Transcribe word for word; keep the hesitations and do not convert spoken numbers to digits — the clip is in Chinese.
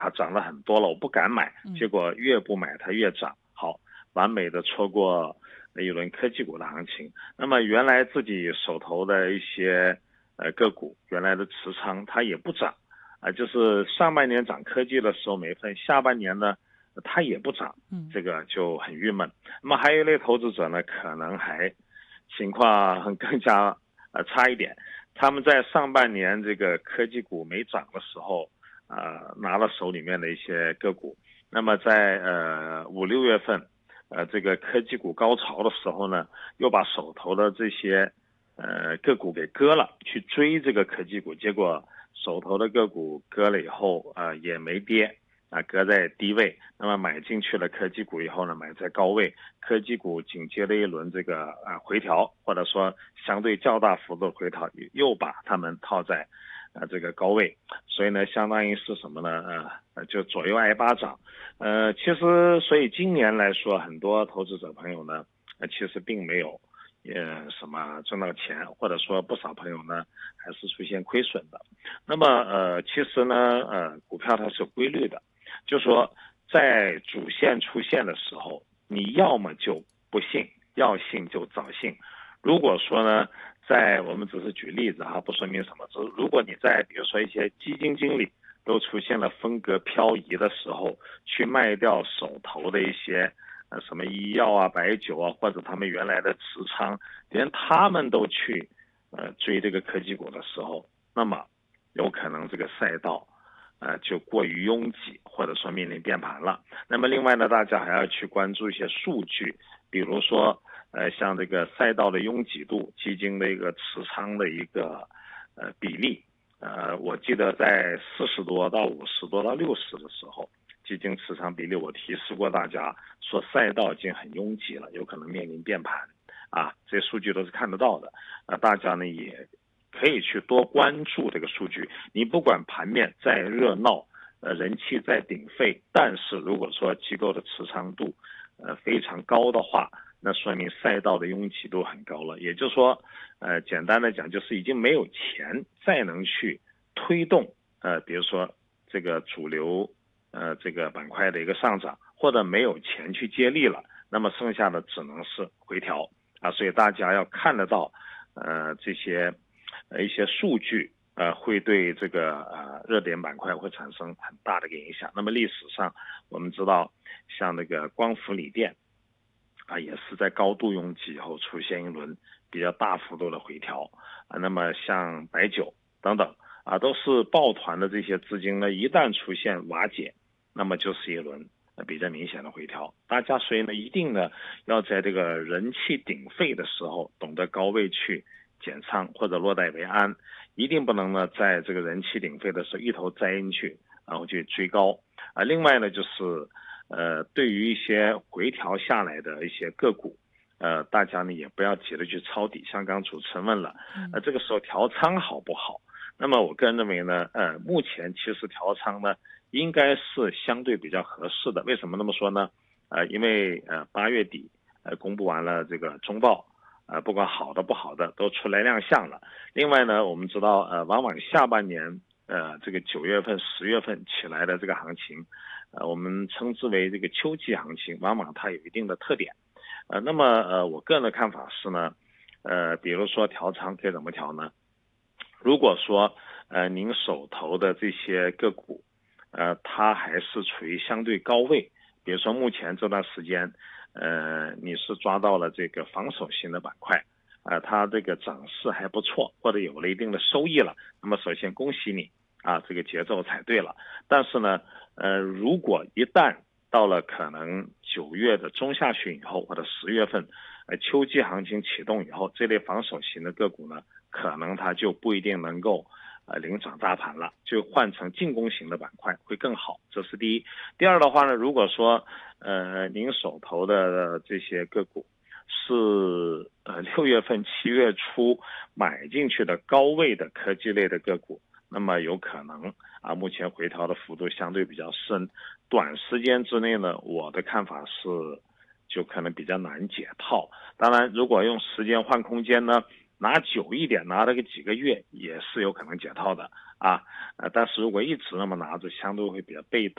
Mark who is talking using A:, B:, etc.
A: 它涨了很多了，我不敢买，
B: 嗯
A: 结果越不买它越涨，好，完美的错过一轮科技股的行情。那么原来自己手头的一些呃个股，原来的持仓它也不涨啊、就是上半年涨科技的时候没份，下半年呢它也不涨，
B: 嗯
A: 这个就很郁闷。那么还有一类投资者呢，可能还情况更加呃差一点，他们在上半年这个科技股没涨的时候，呃拿了手里面的一些个股，那么在呃五六月份，呃这个科技股高潮的时候呢，又把手头的这些呃个股给割了，去追这个科技股，结果手头的个股割了以后，呃也没跌。啊，搁在低位，那么买进去了科技股以后呢，买在高位，科技股紧接着一轮这个啊回调，或者说相对较大幅度的回调，又把它们套在啊这个高位，所以呢，相当于是什么呢？呃，就左右挨巴掌。呃，其实所以今年来说，很多投资者朋友呢，呃，其实并没有呃什么挣到钱，或者说不少朋友呢还是出现亏损的。那么呃，其实呢，呃，股票它是有规律的。就说在主线出现的时候，你要么就不信，要信就早信。如果说呢，在我们只是举例子哈，不说明什么。如果你在比如说一些基金经理都出现了风格漂移的时候，去卖掉手头的一些呃什么医药啊、白酒啊，或者他们原来的持仓，连他们都去呃追这个科技股的时候，那么有可能这个赛道呃，就过于拥挤，或者说面临变盘了。那么另外呢，大家还要去关注一些数据，比如说，呃，像这个赛道的拥挤度、基金的一个持仓的一个呃比例。呃，我记得在四十多到五十多到六十的时候，基金持仓比例我提示过大家，说赛道已经很拥挤了，有可能面临变盘。啊，这些数据都是看得到的。啊，大家呢也可以去多关注这个数据。你不管盘面再热闹，呃，人气再鼎沸，但是如果说机构的持仓度，呃，非常高的话，那说明赛道的拥挤度很高了。也就是说，呃，简单的讲，就是已经没有钱再能去推动，呃，比如说这个主流，呃，这个板块的一个上涨，或者没有钱去接力了，那么剩下的只能是回调啊。所以大家要看得到，呃，这些。呃一些数据呃会对这个呃热点板块会产生很大的一个影响。那么历史上我们知道，像那个光伏锂电啊，也是在高度拥挤以后出现一轮比较大幅度的回调啊。那么像白酒等等啊，都是抱团的这些资金呢，一旦出现瓦解，那么就是一轮比较明显的回调。大家所以呢，一定呢要在这个人气鼎沸的时候，懂得高位去减仓或者落袋为安，一定不能呢在这个人气鼎沸的时候一头栽进去，然后去追高啊。另外呢，就是呃，对于一些回调下来的一些个股，呃，大家呢也不要急着去抄底。像刚主持人问了，呃，这个时候调仓好不好？那么我个人认为呢，呃，目前其实调仓呢应该是相对比较合适的。为什么那么说呢？呃，因为呃八月底呃公布完了这个中报。呃，不管好的不好的都出来亮相了。另外呢，我们知道，呃，往往下半年，呃，这个九月份、十月份起来的这个行情，呃，我们称之为这个秋季行情，往往它有一定的特点。呃，那么呃，我个人的看法是呢，呃，比如说调仓可以怎么调呢？如果说呃您手头的这些个股，呃，它还是处于相对高位，比如说目前这段时间。呃，你是抓到了这个防守型的板块，啊、呃，它这个涨势还不错，或者有了一定的收益了，那么首先恭喜你啊，这个节奏踩对了。但是呢，呃，如果一旦到了可能九月的中下旬以后，或者十月份，呃，秋季行情启动以后，这类防守型的个股呢，可能它就不一定能够。呃，领涨大盘了，就换成进攻型的板块会更好，这是第一。第二的话呢，如果说呃您手头的这些个股是呃六月份、七月初买进去的高位的科技类的个股，那么有可能啊，目前回调的幅度相对比较深，短时间之内呢，我的看法是就可能比较难解套。当然，如果用时间换空间呢？ 拿久一点，拿了个几个月也是有可能解套的啊。呃，但是如果一直那么拿着，相对会比较被动。